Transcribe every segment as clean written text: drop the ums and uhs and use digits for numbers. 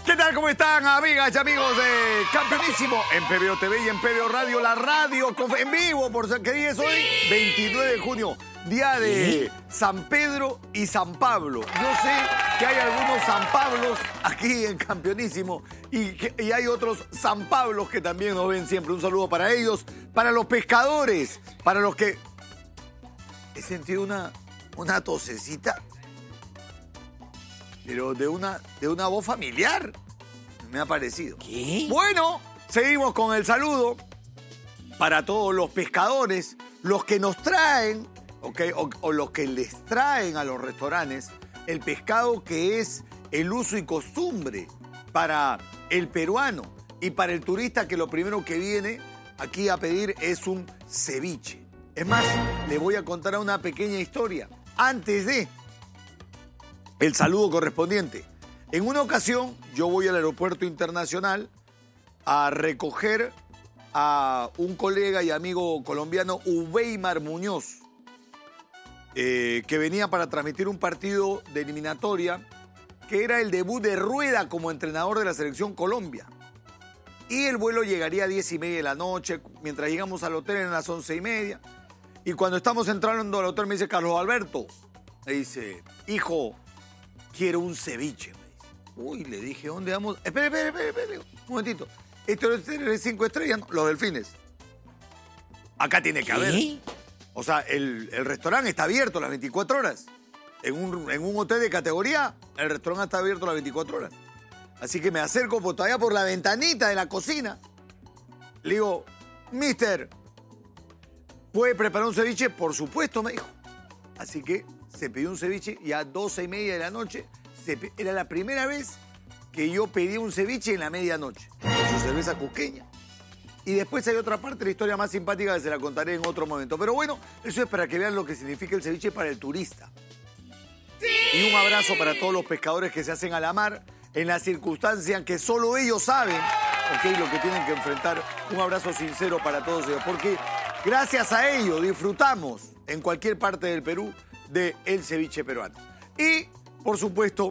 ¿Qué tal? ¿Cómo están, amigas y amigos de Campeonísimo? En PBO TV y en PBO Radio, la radio en vivo, por ser que día es hoy, 29 de junio, día de San Pedro y San Pablo. Yo sé que hay algunos San Pablos aquí en Campeonísimo y hay otros San Pablos que también nos ven siempre. Un saludo para ellos, para los pescadores, para los que... He sentido una tosecita, pero de una voz familiar, me ha parecido. ¿Qué? Bueno, seguimos con el saludo para todos los pescadores, los que nos traen, ¿okay? o los que les traen a los restaurantes el pescado que es el uso y costumbre para el peruano y para el turista, que lo primero que viene aquí a pedir es un ceviche. Es más, le voy a contar una pequeña historia antes de el saludo correspondiente. En una ocasión, yo voy al aeropuerto internacional a recoger a un colega y amigo colombiano, Uweimar Muñoz, que venía para transmitir un partido de eliminatoria que era el debut de Rueda como entrenador de la Selección Colombia. Y el vuelo llegaría a 10:30 de la noche. Mientras llegamos al hotel eran las 11:30. Y cuando estamos entrando al hotel me dice Carlos Alberto, me dice, hijo, quiero un ceviche. Me dice. Uy, le dije, ¿dónde vamos? Espere, un momentito. ¿Esto es 5 estrellas? No, los Delfines. Acá tiene que haber. O sea, el restaurante está abierto las 24 horas. En un hotel de categoría, el restaurante está abierto las 24 horas. Así que me acerco todavía por la ventanita de la cocina. Le digo, mister, ¿puede preparar un ceviche? Por supuesto, me dijo. Así que se pidió un ceviche y a 12:30 de la noche, era la primera vez que yo pedí un ceviche en la medianoche, con su cerveza cusqueña. Y después hay otra parte, la historia más simpática, que se la contaré en otro momento. Pero bueno, eso es para que vean lo que significa el ceviche para el turista. ¡Sí! Y un abrazo para todos los pescadores que se hacen a la mar en la circunstancia en que solo ellos saben, lo que tienen que enfrentar. Un abrazo sincero para todos ellos, porque gracias a ello disfrutamos en cualquier parte del Perú del ceviche peruano. Y, por supuesto,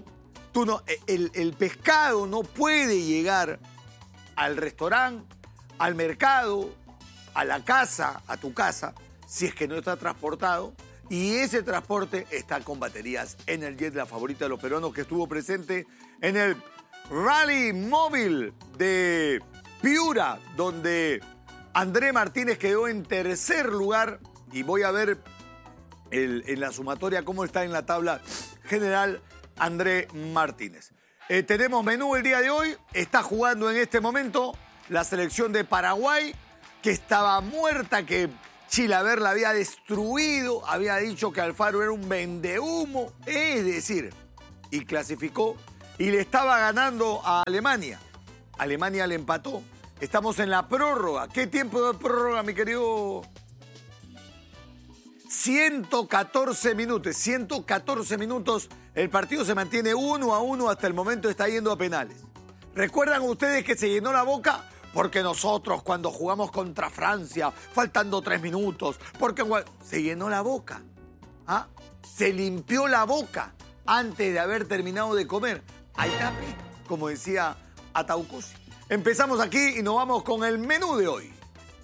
el pescado no puede llegar al restaurante, al mercado, a la casa, a tu casa, si es que no está transportado. Y ese transporte está con baterías Energet, la favorita de los peruanos, que estuvo presente en el Rally Móvil de Piura, donde André Martínez quedó en tercer lugar. Y voy a ver en la sumatoria cómo está en la tabla general André Martínez. Tenemos menú el día de hoy. Está jugando en este momento la selección de Paraguay, que estaba muerta, que Chilaver la había destruido, había dicho que Alfaro era un vendehumo, es decir, y clasificó y le estaba ganando a Alemania. Alemania le empató. Estamos en la prórroga. ¿Qué tiempo de prórroga, mi querido? 114 minutos. 114 minutos. El partido se mantiene 1-1 hasta el momento, está yendo a penales. ¿Recuerdan ustedes que se llenó la boca? Porque nosotros cuando jugamos contra Francia, faltando 3 minutos, se llenó la boca. ¿Ah? Se limpió la boca antes de haber terminado de comer. Ay, tapi, como decía Ataucosi. Empezamos aquí y nos vamos con el menú de hoy.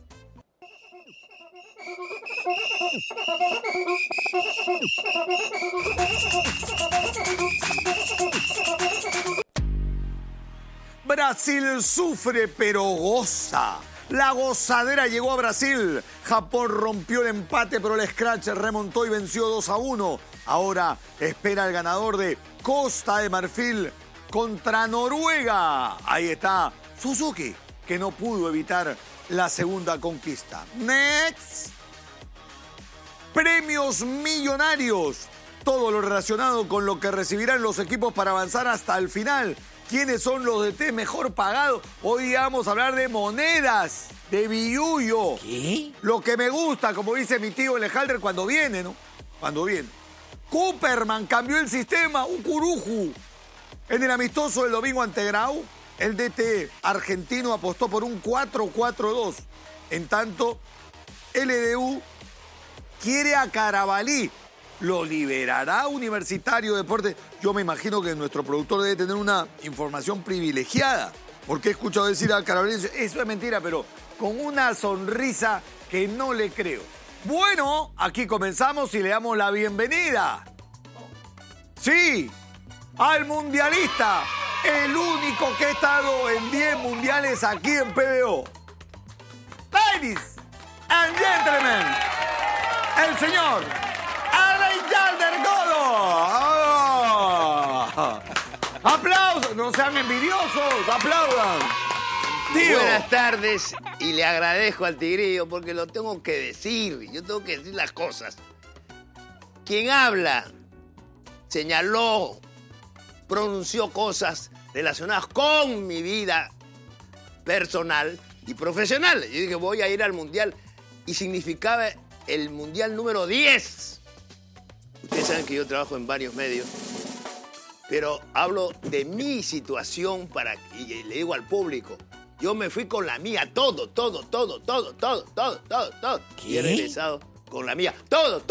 Brasil sufre pero goza. La gozadera llegó a Brasil. Japón rompió el empate, pero el Scratch remontó y venció 2-1. Ahora espera el ganador de Costa de Marfil contra Noruega. Ahí está Suzuki, que no pudo evitar la segunda conquista. Next. Premios millonarios. Todo lo relacionado con lo que recibirán los equipos para avanzar hasta el final. ¿Quiénes son los DT mejor pagados? Hoy vamos a hablar de monedas, de billullo. ¿Qué? Lo que me gusta, como dice mi tío Lejalder, cuando viene, ¿no? Cuando viene. Cooperman cambió el sistema, un curuju. En el amistoso del domingo ante Grau, el DT argentino apostó por un 4-4-2. En tanto, LDU quiere a Carabalí, ¿Lo liberará Universitario Deportes? Yo me imagino que nuestro productor debe tener una información privilegiada, porque he escuchado decir a Carabolense, eso es mentira, pero con una sonrisa que no le creo. Bueno, aquí comenzamos y le damos la bienvenida. Sí, al mundialista, el único que ha estado en 10 mundiales aquí en PBO. Ladies and gentlemen, el señor Alexander Godo. ¡Oh! ¡Aplausos! No sean envidiosos, aplaudan. Tío. Buenas tardes y le agradezco al Tigrillo porque lo tengo que decir. Yo tengo que decir las cosas. Quien habla, señaló, pronunció cosas relacionadas con mi vida personal y profesional. Yo dije, voy a ir al Mundial y significaba el Mundial número 10. Ustedes saben que yo trabajo en varios medios, pero hablo de mi situación y le digo al público, yo me fui con la mía, todo. ¿Qué? Y he regresado con la mía, todo.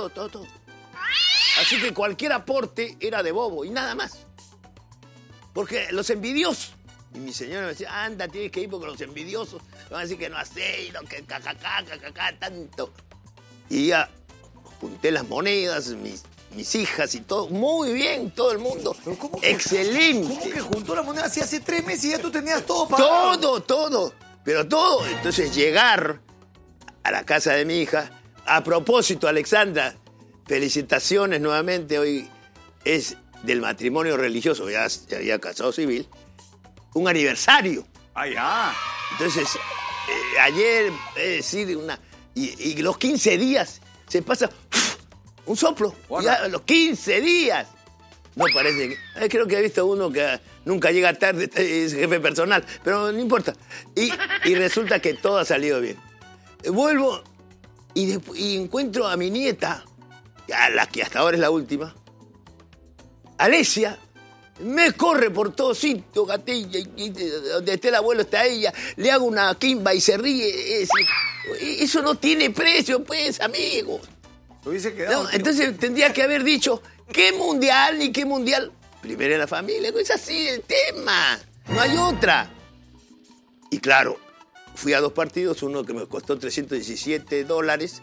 Así que cualquier aporte era de bobo y nada más. Porque los envidiosos, y mi señora me decía, anda, tienes que ir porque los envidiosos van a decir que no hace, y no, que tanto. Y ya junté las monedas, mis hijas y todo. Muy bien, todo el mundo. Excelente. ¿Cómo que juntó la moneda si hace 3 meses y ya tú tenías todo pagado? Todo. Pero todo. Entonces llegar a la casa de mi hija. A propósito, Alexandra, felicitaciones nuevamente. Hoy es del matrimonio religioso, ya había casado civil. Un aniversario. Ah, ya. Entonces, ayer, es decir, y los 15 días se pasa un soplo. Bueno. Ya los 15 días. No parece que... creo que he visto uno que nunca llega tarde, es jefe personal, pero no importa. Y resulta que todo ha salido bien. Vuelvo y encuentro a mi nieta, a la que hasta ahora es la última, Alesia. Me corre por todos sitios, gatilla, y donde esté el abuelo está ella, le hago una quimba y se ríe. Eso no tiene precio, pues, amigos. Lo hubiese quedado. No, entonces tendría que haber dicho, ¿qué mundial ni qué mundial? Primero en la familia, es así el tema, no hay otra. Y claro, fui a 2 partidos, uno que me costó $317,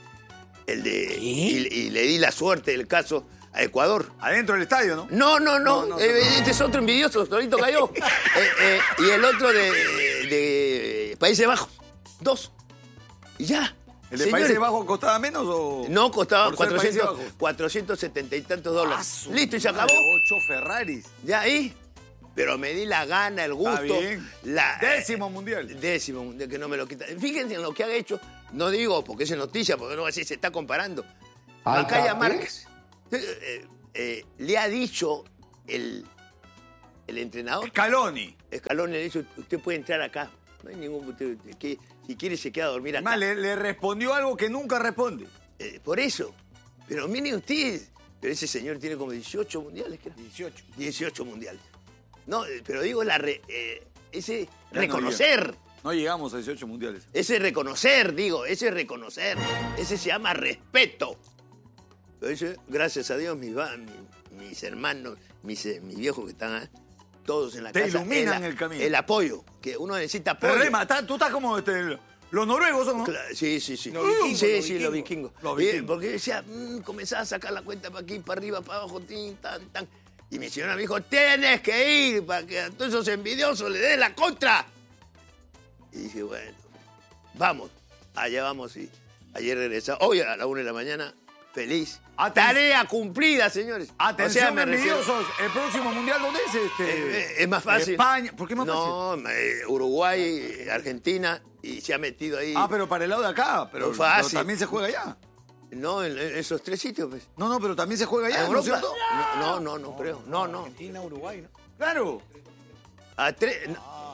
y le di la suerte del caso a Ecuador. Adentro del estadio, ¿no? No. Este es otro envidioso, solito cayó. Y el otro de Países Bajos. 2. Y ya. ¿El de Señores, Países Bajos costaba menos o...? no, costaba por ser Países Bajos? 470 y tantos dólares. Listo, y se acabó. 8 Ferraris. Ya ahí. Pero me di la gana, el gusto. Está bien. Décimo mundial, que no me lo quita. Fíjense en lo que ha hecho. No digo porque es noticia, porque no así se está comparando. Macaya Márquez. Le ha dicho el entrenador. Scaloni. Scaloni le ha dicho, usted puede entrar acá. No hay ningún... si quiere se queda a dormir acá. Además, le respondió algo que nunca responde. Por eso. Pero miren ustedes. Pero ese señor tiene como 18 mundiales, creo. 18 mundiales. No, pero digo, ese reconocer. No llegamos a 18 mundiales. Ese reconocer. Ese se llama respeto. Pero ese, gracias a Dios, mis hermanos, mis viejos que están todos en la casa. Te iluminan el camino. El apoyo, que uno necesita apoyo. Problema, tú estás como los noruegos, ¿o no? Sí. Los vikingos. Porque decía, comenzaba a sacar la cuenta para aquí, para arriba, para abajo, tan. Y mi señora me dijo, tienes que ir para que a todos esos envidiosos le den la contra. Y dije, bueno, vamos. Allá vamos y ayer regresamos. Hoy a la 1 de la mañana, feliz. Tarea cumplida, señores. Atención, envidiosos. El próximo mundial, ¿dónde es es más fácil. España. ¿Por qué más fácil? No, Uruguay, Argentina, y se ha metido ahí. Pero para el lado de acá. Pero también se juega allá. No, en esos 3 sitios, pues. No, pero también se juega allá, ¿en ¿no es Europa? cierto? No creo. No. Argentina, Uruguay, ¿no? Claro. A 3...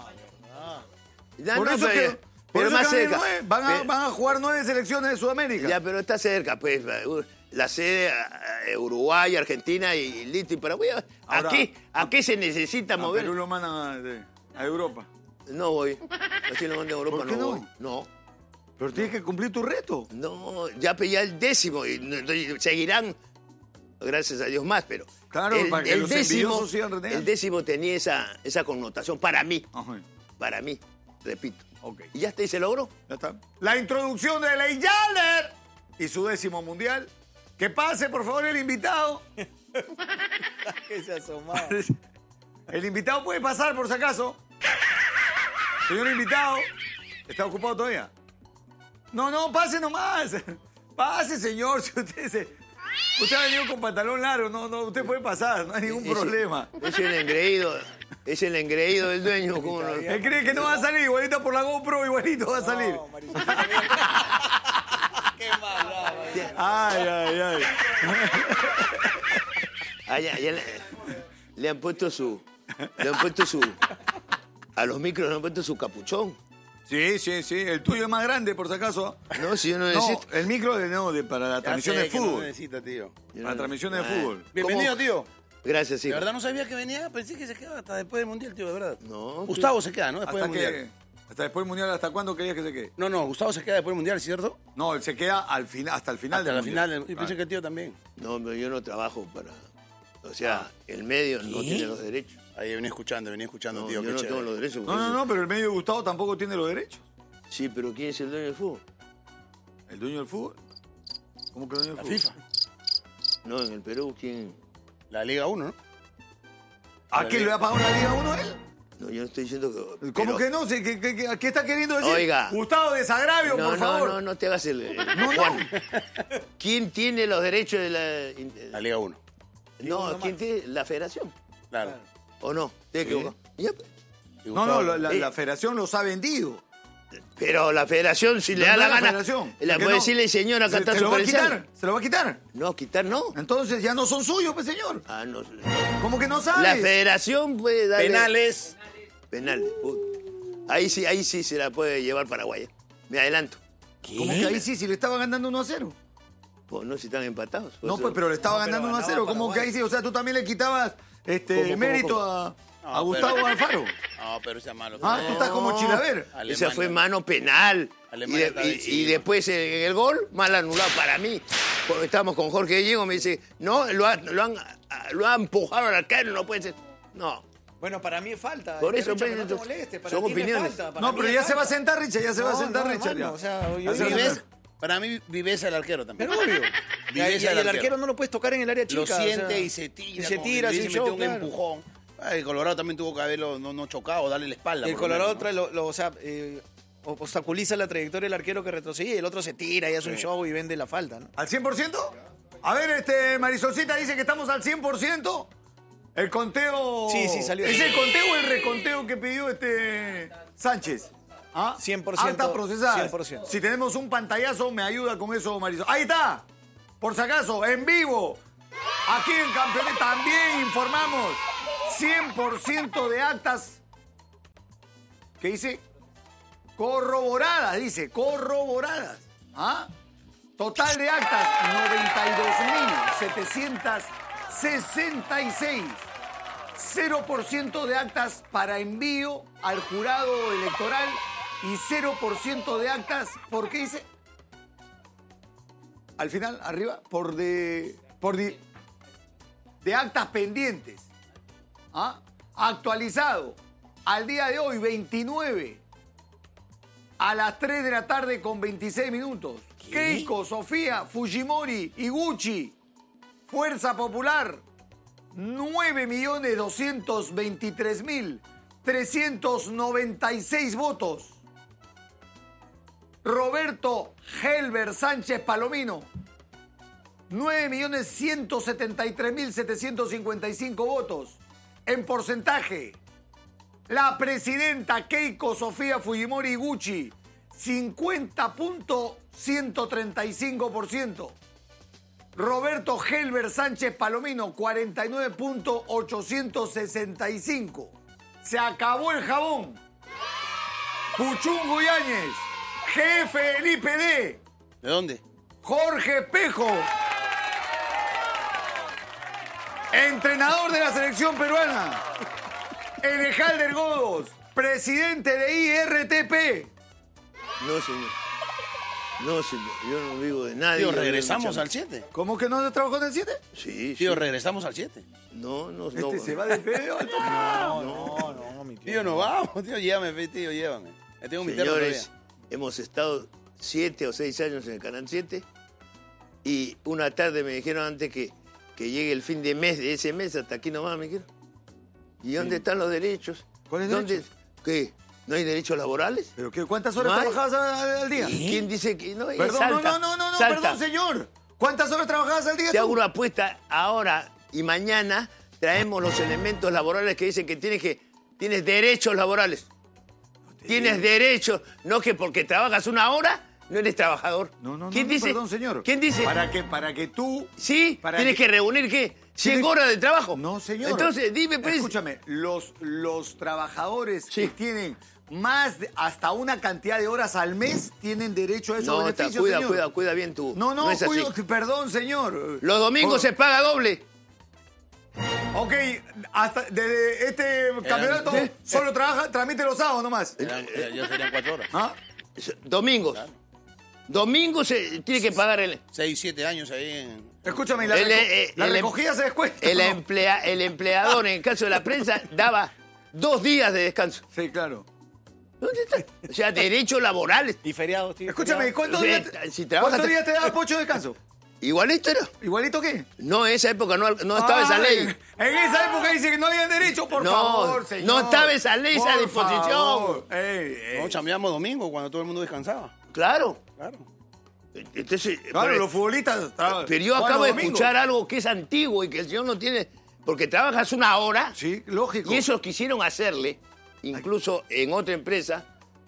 Por eso pero más cerca. Van a jugar 9 selecciones de Sudamérica. Ya, pero está cerca, pues. La sede, Uruguay, Argentina y listo. Y Paraguay. Aquí se necesita mover. Perú lo mandan a Europa. No voy. Así lo mandan a Europa. ¿Por qué no no? voy. No. Pero tienes que cumplir tu reto. No, ya pedí el 10º y seguirán gracias a Dios más, pero Claro, para que los envidiosos sigan renegando. el décimo tenía esa connotación para mí, repito. Ok. Y ya está, y se logró. Ya está. La introducción de Ley Yaller y su 10º mundial. Que pase, por favor, el invitado. Que se asomaba. El invitado puede pasar, por si acaso. Señor invitado, ¿está ocupado todavía? No, pase nomás. Pase, señor. Si usted ha venido con pantalón largo, no, usted puede pasar, no hay ningún problema. Es el engreído del dueño. ¿Cómo no? Él cree que no va a salir, igualito por la GoPro, igualito va a salir. No, Marisol, qué maldad. Ay. Ya le han puesto su... A los micros le han puesto su capuchón. Sí, el tuyo es más grande, por si acaso. No, si yo no No, necesito. el micro para la transmisión de que no fútbol. necesita, tío. Para transmisiones de fútbol. Bienvenido, tío. Gracias, De hijo. verdad no sabía que venía, pensé que se quedaba hasta después del Mundial, tío, de verdad. No, Gustavo se queda, ¿no? Después Hasta del Mundial. hasta después del mundial, ¿hasta cuándo querías que se quede? No, Gustavo se queda después del Mundial, ¿cierto? No, él se queda al final, hasta el final Hasta del la final. mundial. Y pensé que el tío también. No, pero yo no trabajo para... O sea, el medio no tiene los derechos. Ahí venía escuchando, No, tío. yo qué no chévere. tengo los derechos. No, pero el medio de Gustavo tampoco tiene los derechos. Sí, pero ¿quién es el dueño del fútbol? ¿El dueño del fútbol? ¿Cómo que el dueño La del fútbol? FIFA. No, en el Perú, ¿quién? La Liga 1, ¿no? ¿A quién le va a pagar una Liga 1 a él? No, yo no estoy diciendo que... ¿Cómo pero- que no? ¿Qué está queriendo decir? Oiga. Gustavo, desagravio, por favor. No te hagas el... No. Juan. ¿Quién tiene los derechos de La Liga 1. No, ¿quién tiene? La federación. Claro. ¿O no? Te Sí. equivocado. Ya, pues. Y No, Gustavo- la federación los ha vendido. Pero la federación, si le No da la es la gana, federación. la ¿Por qué puede no? decirle, señor, acá está ¿Se su lo va a credencial. quitar? ¿Se lo va a quitar? No, quitar no. Entonces ya no son suyos, pues, señor. Ah, no. ¿Cómo que no La sabes? federación puede darle... Penales. Penales. Ahí sí se la puede llevar Paraguay. Me adelanto. ¿Cómo que ahí sí, si le estaba ganando 1-0? Pues no, si están empatados. Por No, eso- pues, pero le estaba ganando pero 1-0. ¿Cómo que ahí sí? O sea, tú también le quitabas mérito a No, Gustavo pero- Alfaro. No, pero ese es malo. Ah, tú estás como Chilaver. Esa fue mano penal. Alemania está Y vencido. después en el gol, mal anulado para mí. Porque estábamos con Jorge Diego, me dice, no, lo ha empujado al arquero, no puede ser. No. Bueno, para mí es falta. Por eso, Richard, pues, que no te moleste. Para son ti no es opiniones. falta, para No, mí pero es ya se va a falta. sentar Richard, ya se va a sentar No, Richard. hermano, ya. o sea, yo Ya se va a Vives, sentar. para mí, Vives el arquero también. Pero obvio. Y Viveza el del arquero no lo puedes tocar en el área chica. Lo o sea, siente y se tira. Y se como que tira, le sin metió show, un claro. empujón. El Colorado también tuvo que haberlo no chocado, darle la espalda. El por lo Colorado menos, trae o sea, obstaculiza la trayectoria del arquero que retrocede y el otro se tira y hace un show y vende la falta, ¿no? ¿Al 100%? A ver, Marisolcita dice que estamos al 100%. El conteo... Sí, salió. ¿Es el conteo o el reconteo que pidió Sánchez? ¿Ah? 100%, Altas procesadas. 100%. Si tenemos un pantallazo, me ayuda con eso, Marisol. ¡Ahí está! Por si acaso, en vivo. Aquí en Campeones también informamos 100% de actas. ¿Qué dice? Corroboradas, dice. Corroboradas. ¿Ah? Total de actas, 92.766. 0% de actas para envío al jurado electoral y 0% de actas, ¿por qué dice? Al final, arriba, de actas pendientes. ¿Ah? Actualizado. Al día de hoy, 29. A las 3 de la tarde con 26 minutos. Keiko, Sofía, Fujimori, Iguchi, Fuerza Popular, 9.223.396 votos. Roberto Helber Sánchez Palomino, 9.173.755 votos. En porcentaje, la presidenta Keiko Sofía Fujimori Iguchi, 50.135%. Roberto Helber Sánchez Palomino, 49.865. Se acabó el jabón. Puchungo Yáñez, jefe del IPD, ¿De dónde? Jorge Pejo, entrenador de la selección peruana, Enejalder Godos, presidente de IRTP. No, señor. No, señor, yo no vivo de nadie. Tío, yo vivo de regresamos mucha- al 7. ¿Cómo que no trabajó en el 7? Sí, Tío, sí. regresamos al 7. No. Se va del video al toque. No, mi tío. Tío, no vamos, tío, llévame, tío, llévame. Ya tengo mi terno Señores, todavía. hemos estado 7 o 6 años en el Canal 7 y una tarde me dijeron antes que llegue el fin de mes, de ese mes, hasta aquí nomás me quiero. ¿Y dónde están los derechos? ¿Cuáles ¿Dónde? derechos? ¿Qué? ¿No hay derechos laborales? ¿Pero qué? ¿Cuántas horas No hay. trabajabas al día? ¿Quién dice que no? Perdón, Salta, no, salta. perdón, señor. ¿Cuántas horas trabajabas al día? Te hago tú? una apuesta ahora y mañana traemos los elementos laborales que dicen que tienes derechos laborales. Tienes derechos, no que porque trabajas una hora no eres trabajador. No, ¿Quién dice? perdón, señor. ¿Quién dice? Para que tú... Sí, para tienes que reunir ¿qué? 100 Tienes- horas de trabajo. No, señor. Entonces, dime, pues. Escúchame, los trabajadores Sí. que tienen hasta una cantidad de horas al mes tienen derecho a esos No, beneficios, señor. cuida bien tú. No, es así. cuido, perdón, señor. Los domingos se paga doble. Ok, hasta desde este campeonato ¿sí? solo tramite los sábados nomás. Ya serían 4 horas. ¿Ah? Domingos. Domingos se tiene que pagar el... 6, 7 años ahí en... Escúchame, El, la el- recogida se descuenta. El, ¿no? el empleador, en el caso de la prensa, daba 2 días de descanso. Sí, claro. ¿Dónde está? O sea, derechos laborales. Y feriados, tío. Escúchame, ¿cuántos Sí, días, si trabajas- ¿cuántos días te da Pocho de descanso? Igualito era. ¿Igualito qué? No, en esa época no estaba esa Ay, ley. En esa época dice que no había derecho, por No, favor, señor. no estaba esa ley, esa Por disposición. favor. Ey. No, chambeamos domingo cuando todo el mundo descansaba. Claro. Claro. Entonces, Claro, los futbolistas. pero yo juegan acabo de los domingos. escuchar algo que es antiguo y que el señor no tiene... Porque trabajas una hora Sí, lógico. y eso quisieron hacerle, incluso en otra empresa,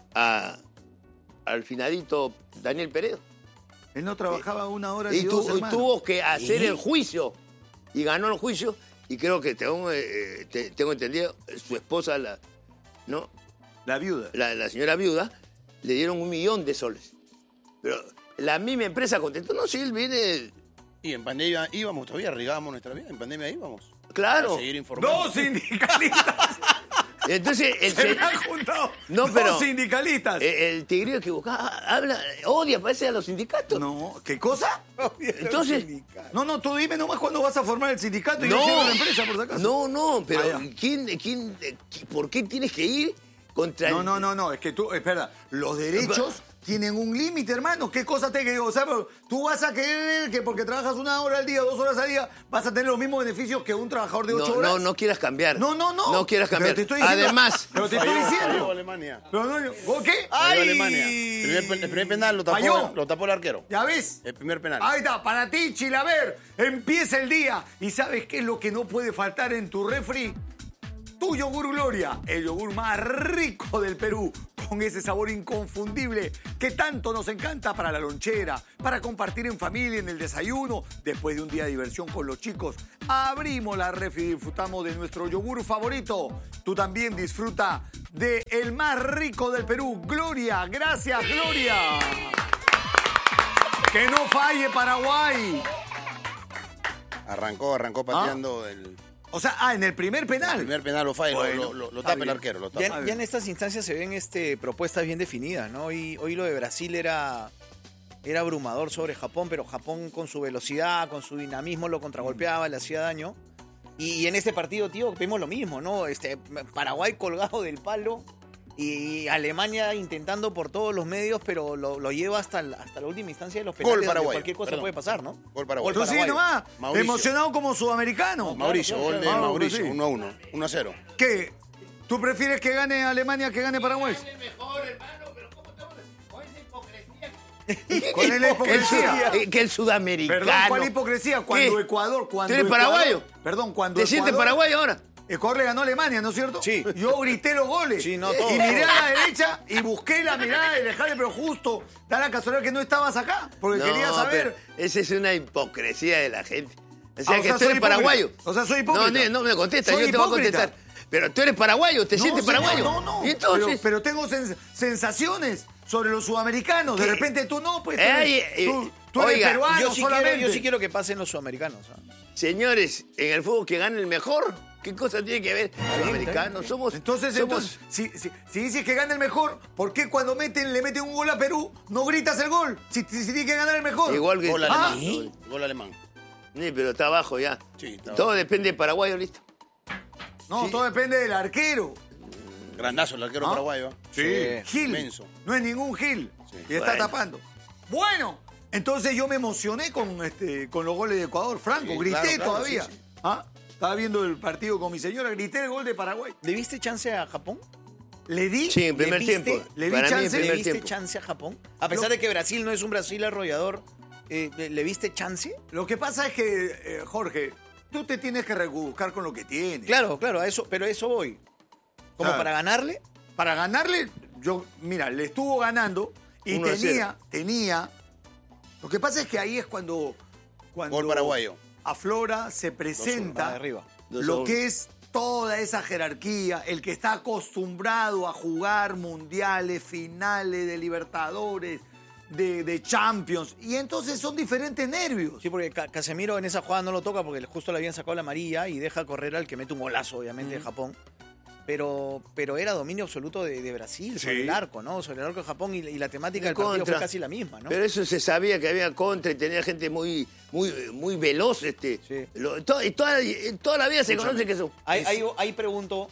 al finadito Daniel Peredo. Él no trabajaba una hora Y, ni dos, hermano. tuvo que hacer el juicio. Y ganó el juicio. Y creo que tengo entendido, su esposa, la La viuda. señora viuda, le dieron 1 millón de soles. Pero la misma empresa contestó, no, si él viene... Y en pandemia íbamos, todavía regábamos nuestra vida. En pandemia íbamos. Claro. A seguir informando. Dos sindicalistas. Entonces, Se me han juntado. No, pero- Dos sindicalistas. el tigrillo equivocado habla, odia, parece a los sindicatos. No, ¿qué cosa? Entonces, No, tú dime nomás cuándo vas a formar el sindicato y yo cierro la empresa, por si acaso. no, pero Ah, ya. ¿por qué tienes que ir contra el- No, es que tú, espera, los derechos tienen un límite, hermano. ¿Qué cosa te digo? O sea, tú vas a querer que porque trabajas 1 hora al día, 2 horas al día, vas a tener los mismos beneficios que un trabajador de 8 horas. No quieras cambiar. No. No quieras Pero cambiar. te estoy diciendo- Además, Pero te estoy Falló diciendo. Alemania. Pero no, ¿o qué? Falló Alemania. El primer penal lo Falló. tapó el arquero. ¿Ya ves? El primer penal. Ahí está, para ti, Chilaver. Empieza el día. ¿Y sabes qué es lo que no puede faltar en tu refri? Tu yogur Gloria, el yogur más rico del Perú, con ese sabor inconfundible que tanto nos encanta para la lonchera, para compartir en familia, en el desayuno, después de un día de diversión con los chicos. Abrimos la refri y disfrutamos de nuestro yogur favorito. Tú también disfruta de el más rico del Perú, Gloria. Gracias, Gloria. Que no falle Paraguay. Arrancó pateando el O sea, en el primer penal. primer penal, lo falla, Bueno, lo está tapa el bien. arquero. Lo tapa. Ya en estas instancias se ven propuestas bien definidas, ¿no? Hoy lo de Brasil era abrumador sobre Japón, pero Japón con su velocidad, con su dinamismo lo contragolpeaba, le hacía daño. Y en este partido, tío, vimos lo mismo, ¿no? Paraguay colgado del palo y Alemania intentando por todos los medios, pero lo lleva hasta la última instancia de los penales, donde Paraguayo, cualquier cosa perdón. puede pasar, ¿no? Gol Paraguay. Tú sí Paraguayo. nomás, Mauricio. emocionado como sudamericano. Mauricio, Claro, gol de claro. Mauricio, Sí. 1-1, 1-0. ¿Qué? ¿Tú prefieres que gane Alemania que gane Paraguay? mejor, hermano, pero ¿cómo estamos? Con esa hipocresía. ¿Cuál es la hipocresía? Que el sudamericano. Perdón, ¿cuál hipocresía? Cuando ¿Qué? Ecuador, ¿Tú eres paraguayo? Perdón, cuando ¿Te sientes Ecuador- paraguayo ahora? Ecuador le ganó a Alemania, ¿no es cierto? Sí. Yo grité los goles. Sí, no, todos, y miré todos. a la derecha y busqué la mirada de Lejane, pero justo da la casualidad que no estabas acá, porque No, quería saber. pero esa es una hipocresía de la gente. O sea, Ah, o que sea, tú eres soy paraguayo. hipócrita. O sea, soy hipócrita. No me contesta, Soy yo te voy a hipócrita. contestar. Pero tú eres paraguayo, ¿te sientes señor, paraguayo? No. ¿Y entonces? Pero tengo sensaciones sobre los sudamericanos. De ¿Qué? repente tú no, pues. Tú eres oiga, peruano Yo sí solamente. quiero que pasen los sudamericanos. ¿Ah? Señores, en el fútbol que gane el mejor ¿Qué cosa tiene que ver? Los americanos somos... Entonces, somos- si dices que gana el mejor, ¿por qué cuando le meten un gol a Perú no gritas el gol? Si tiene que ganar el mejor. Igual que... Gol Ah. alemán. Gol alemán. Sí, pero está abajo ya. Sí, está Todo abajo. depende de Paraguay ahorita. No, Sí. todo depende del arquero. Grandazo el arquero ¿Ah? paraguayo. Gil. Inmenso. No es ningún Gil. Sí. Y está Bueno. tapando. Bueno, entonces yo me emocioné con los goles de Ecuador. Franco, Sí, grité claro, todavía. sí, sí. ¿Ah? Estaba viendo el partido con mi señora, grité el gol de Paraguay. ¿Le viste chance a Japón? Le di. Sí, en primer ¿Le viste? tiempo. ¿Le vi Para mí en chance? ¿Le primer viste tiempo. chance a Japón? A pesar de que Brasil no es un Brasil arrollador, ¿le viste chance? Lo que pasa es que, Jorge, tú te tienes que rebuscar con lo que tienes. Claro, a eso, pero a eso voy. Como Claro. para ganarle, Para ganarle, mira, le estuvo ganando y 1-0. tenía. Lo que pasa es que ahí es cuando Gol paraguayo. aflora, se va presenta de arriba. 2-1. lo que es toda esa jerarquía, el que está acostumbrado a jugar mundiales, finales de Libertadores, de Champions, y entonces son diferentes nervios. Sí, porque Casemiro en esa jugada no lo toca porque justo le habían sacado la amarilla y deja correr al que mete un golazo, obviamente, de Japón. Pero era dominio absoluto de Brasil sobre Sí. el arco, ¿no? Sobre el arco de Japón y la temática del En partido fue contra. casi la misma, ¿no? Pero eso se sabía que había contra y tenía gente muy veloz. Sí. Y toda la vida se conoce que eso. Ahí pregunto,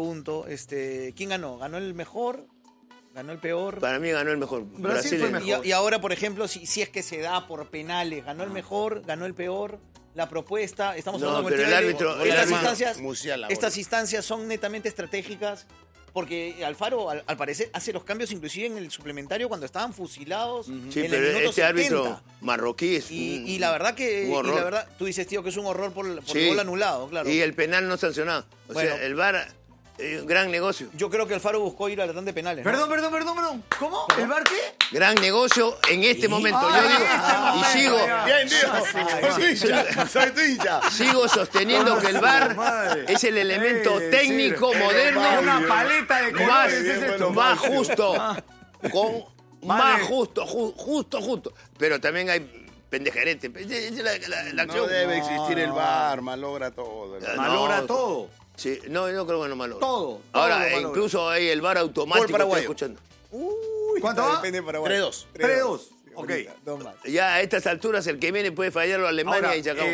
¿quién ganó? ¿Ganó el mejor? ¿Ganó el peor? Para mí ganó el mejor. Brasil fue es- mejor. Y ahora, por ejemplo, si es que se da por penales, ¿ganó el mejor? ¿Ganó el peor? La propuesta, estamos No, hablando con pero el árbitro- el Estas árbitro- instancias, Musiala, estas boludo. instancias son netamente estratégicas porque Alfaro, al parecer, hace los cambios inclusive en el suplementario cuando estaban fusilados Sí, en el pero minuto este 70. árbitro marroquí es Y la verdad que, un horror. tú dices, tío, que es un horror por Sí. el gol anulado, claro. Y el penal no sancionado. O Bueno. sea, el VAR, un gran negocio. Yo creo que Alfaro buscó ir a la tanda de penales, ¿no? Perdón. ¿Cómo? ¿El bar qué? Gran negocio en este momento. Ah, Yo digo, en este y momento, sigo, ya. Bien, Diego. Soy hincha. Soy tu hincha. sigo sosteniendo que el VAR Madre. es el elemento Sí, técnico sí. moderno Una paleta de más, colores es esto. más justo. Con Madre. más justo. Pero también hay pendejarete. Es la No acción. debe existir el VAR, malogra todo. No. Malogra todo. Sí, no creo que no malogra. Todo Ahora, lo malogra. incluso hay el VAR automático. Gol paraguayo. Estoy escuchando. Uy, ¿Cuánto va? depende de Paraguay. 3-2. 3-2. Ok. Ahorita, dos más. Ya a estas alturas el que viene puede fallarlo a Alemania Ahora, y se acabó.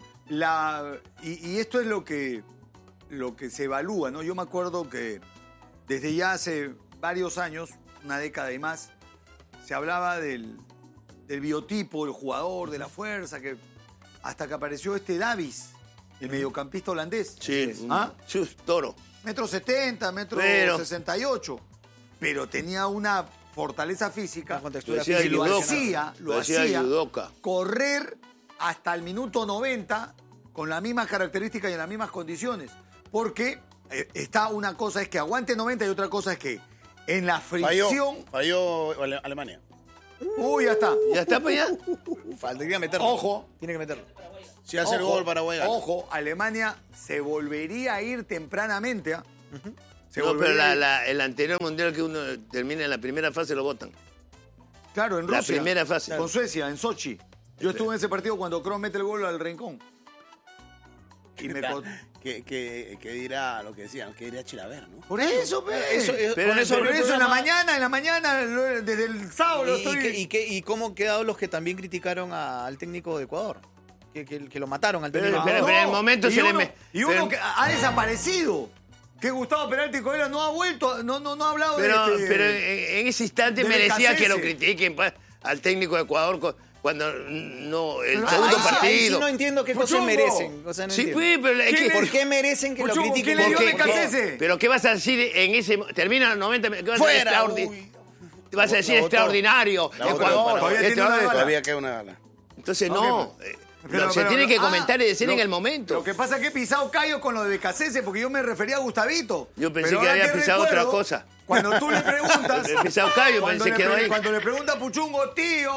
y esto es lo que se evalúa, ¿no? Yo me acuerdo que desde ya hace varios años, una década y más, se hablaba del biotipo del jugador, de la fuerza, hasta que apareció Davis, el mediocampista holandés. Sí, ¿Ah? Toro. 1,70 m, Pero- 1,68 m. Pero tenía una fortaleza física Una contextura Parecía física. lo Parecía hacía judoka. correr hasta el minuto 90 con las mismas características y en las mismas condiciones. Porque está una cosa es que aguante 90 y otra cosa es que en la fricción... Falló Alemania. Uy, ya está. ¿Ya está para allá? Falta, tiene que meterlo. Ojo. Tiene que meterlo. Si hace el gol Paraguay gana. Ojo, Alemania se volvería a ir tempranamente. ¿Ah? Se No, pero volvería a ir. el anterior mundial que uno termina en la primera fase lo votan. Claro, en La Rusia. primera fase. Con Suecia, en Sochi. Yo estuve en ese partido cuando Kroos mete el gol al rincón. Y me con- Que dirá lo que decían, que diría Chilaver, ¿no? Por eso, pe. Pero Por eso- eso el en la programa- mañana, desde el sábado lo estoy... ¿Y cómo han quedado los que también criticaron al técnico de Ecuador? Que lo mataron al Pero- técnico. pero- en el momento y se le uno, me- y uno pero- que ha desaparecido. Que Gustavo Peralta y Coelho no ha vuelto, no ha hablado de Pero en ese instante del merecía que lo Becasese. critiquen al técnico de Ecuador cuando no el Ah, segundo Ahí sí partido. no entiendo qué cosas Puchungo. merecen. O sea, no Sí, entiendo. pues, pero es que- ¿Por qué merecen que lo Puchungo, critiquen? ¿quién le dio ¿Por de qué? Becasese? Pero ¿qué vas a decir en ese termina los 90 ¿qué vas a decir? ¡Fuera! Extraordi- vas a decir La votó. extraordinario. La votó Ecuador, Paraguay. Todavía tiene una bala. Todavía queda una bala. Entonces Ok, no. Se tiene que comentar y decir en el momento. Lo que pasa es que he pisado callo con lo de Becasese porque yo me refería a Gustavito. Yo pensé Pero que ahora había pisado otra recuerdo, cosa. Cuando tú le preguntas... He pisado callo, cuando pensé le que quedó ahí. Cuando le pregunta a Puchungo, tío,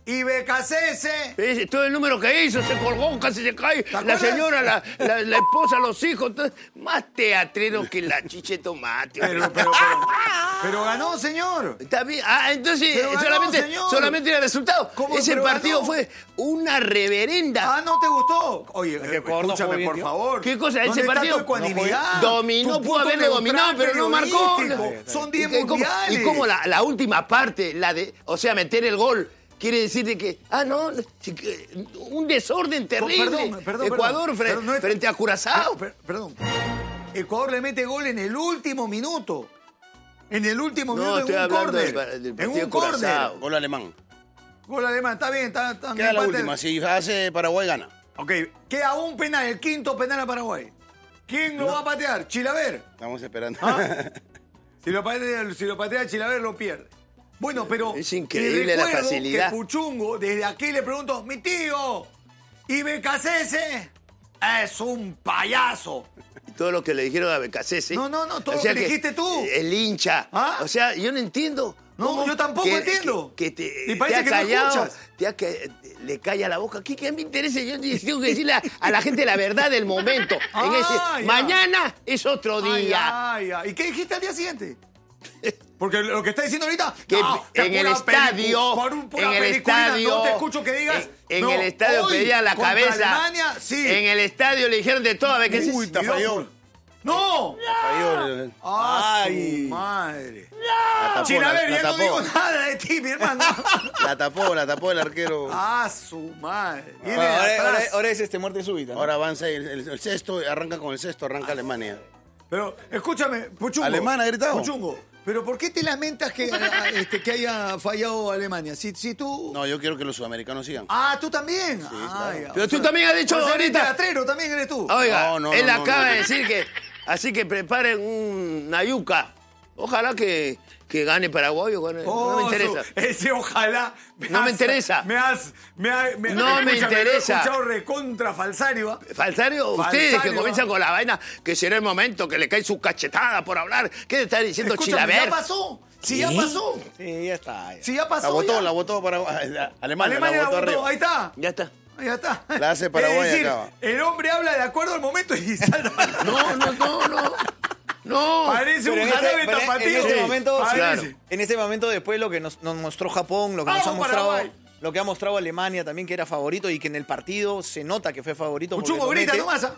y BKCS. Ese, todo el número que hizo, se colgó, casi se cae. La acuerdas? señora, la esposa, los hijos, todo, más teatrero que la chiche tomate. Pero ganó, señor. Está bien. Ah, entonces Pero ganó, solamente el resultado. ¿Cómo? Ese Pero partido ganó. fue una reverenda. Ah, ¿no te gustó? Oye, que Ecuador no escúchame, jugó bien, por tío. favor. ¿Qué cosa? ¿Dónde Ese está partido tu ecuanimidad? dominó, Tu pudo punto haberle dominado, neutral pero no marcó. periodístico. Son 10 ¿Y cómo- mundiales. Y como la última parte, o sea, meter el gol, quiere decir de que, un desorden terrible. Perdón, Ecuador pero no es- frente a Curazao. Perdón. Ecuador le mete gol en el último minuto. En el último No, minuto, estoy en un hablando córner. del En partido un de Curazao. córner. Gol alemán. Gol alemán, está bien, está Queda bien, la empate. última. Si hace Paraguay, gana. Ok, queda un penal, el quinto penal a Paraguay. ¿Quién lo va a patear? Chilaver. Estamos esperando. ¿Ah? Si lo patea Chilaver, lo pierde. Bueno, pero... Es increíble la recuerdo facilidad. que Puchungo, desde aquí le pregunto, mi tío, ¿y BKCS? Es un payaso. Y todo lo que le dijeron a BKCS. No, todo lo que dijiste tú. El hincha. ¿Ah? O sea, yo no entiendo. No, cómo yo tampoco entiendo. Que te, Y parece te ha que no callado, escuchas. le calla la boca. ¿Qué me interesa? Yo tengo que decirle a la gente la verdad del momento. Ya. Mañana es otro día. Ay. ¿Y qué dijiste al día siguiente? Porque lo que está diciendo ahorita... Que no, en el estadio, en el estadio, no te escucho que digas... en no, el estadio hoy, pedía la contra cabeza. Alemania, sí. En el estadio le dijeron de todo a BKCS. Uy, te falló. ¡No! Falló. ¡Ay, su madre! La tapó, Chilaver, la ya no tapó. digo nada de ti, mi hermano. La tapó el arquero. ¡Ah, su madre! Viene Bueno, de atrás. ahora es muerte súbita, ¿no? Ahora avanza el sexto, arranca con el sexto, arranca Alemania. Pero, escúchame, Puchungo. Alemán ha gritado. Puchungo, ¿pero por qué te lamentas que haya fallado Alemania? Si tú... No, yo quiero que los sudamericanos sigan. Ah, ¿tú también? claro. Ya. Pero tú también has dicho O sea, ahorita. teatrero también eres tú. Oiga, No, él no, acaba no. de decir que... Así que preparen una yuca. Ojalá que gane Paraguay o gane... no me interesa. Ese ojalá. No me interesa. No me interesa. He escuchado recontra falsario. Falsario, ustedes Falsario. que comienzan con la vaina, que será el momento que le cae su cachetada por hablar. ¿Qué le está diciendo Escúchame, Chilaver? ya pasó. Si ya pasó. Sí, ya está. Si ya pasó. ya. La votó Paraguay. Alemania Alemania la votó arriba. Ahí está. Ya está. Ya está. La hace Paraguay Es decir, acaba. el hombre habla de acuerdo al momento y salta. No. Parece Pero un en jarabe este, tapatío. en este momento, Parece. claro. en este momento después lo que nos mostró Japón, lo que nos ha ¡Vamos, mostrado, Paraguay! lo que ha mostrado Alemania también que era favorito y que en el partido se nota que fue favorito. porque Puchungo, grita comete. nomás. ¿Ah?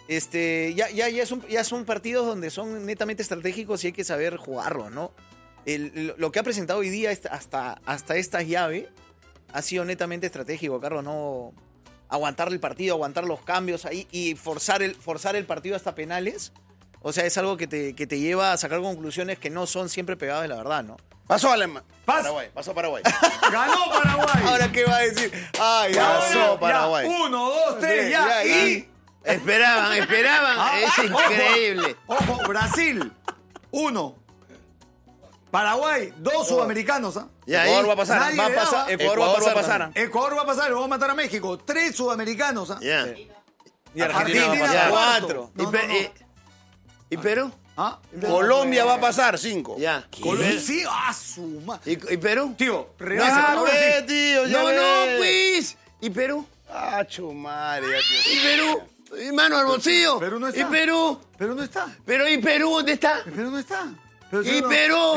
Ya son partidos donde son netamente estratégicos y hay que saber jugarlos, ¿no? Lo que ha presentado hoy día hasta esta llave ha sido netamente estratégico, Carlos, no aguantar el partido, aguantar los cambios ahí y forzar el partido hasta penales. O sea, es algo que te lleva a sacar conclusiones que no son siempre pegadas de la verdad, ¿no? Pasó Alemania. Pasó Paraguay. Ganó Paraguay. Ahora, ¿qué va a decir? Ay, Ahora, pasó ya, Paraguay. 1, 2, 3, Ya, ya. Y. Esperaban. Es increíble. Ojo, Brasil, 1. Paraguay, 2 sudamericanos. ¿Ah? Y ahí, Ecuador va a pasar. Nadie va a le pasar. daba. Ecuador va a pasar. Ecuador va a pasar, lo va a matar a México. 3 sudamericanos. ¿Ah? ya. Y Argentina va a Argentina, pasar. cuatro. 4. No, no, no. ¿Y Perú? ¿Ah? Colombia va a pasar, 5. Ya. Colombia, sí, su madre. ¿Y Perú? Tío, Ah, regresa. ve, tío, ya No, ve. pues. ¿Y Perú? Ah, chumadre, ya, tío. ¿Y Perú? ¿Y mano al bolsillo? Perú no está. ¿Y Perú? Pero no está. ¿Pero y Perú dónde está? Pero no está. Pero ¿Y si no- Perú?